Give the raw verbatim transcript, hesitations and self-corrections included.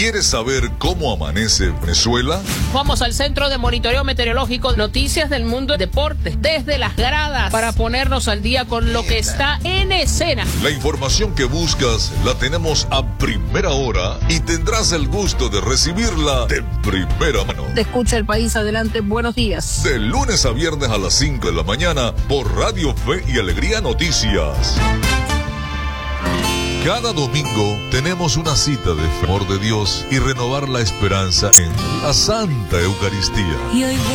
¿Quieres saber cómo amanece Venezuela? Vamos al Centro de Monitoreo Meteorológico, noticias del mundo del deporte, desde las gradas, para ponernos al día con lo que está en escena. La información que buscas la tenemos a primera hora y tendrás el gusto de recibirla de primera mano. Te escucha el país, adelante, buenos días. De lunes a viernes a las cinco de la mañana por Radio Fe y Alegría Noticias. Cada domingo tenemos una cita de amor de Dios y renovar la esperanza en la Santa Eucaristía. Y hoy